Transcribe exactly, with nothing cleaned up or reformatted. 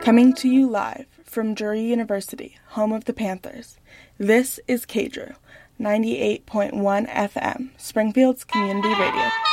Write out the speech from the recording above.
Coming to you live from Drury University, home of the Panthers, this is K D R U, ninety-eight point one F M, Springfield's community radio.